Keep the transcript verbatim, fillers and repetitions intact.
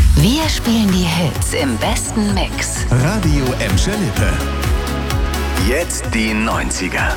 Wir spielen die Hits im besten Mix. Radio Emscher Lippe. Jetzt die neunziger.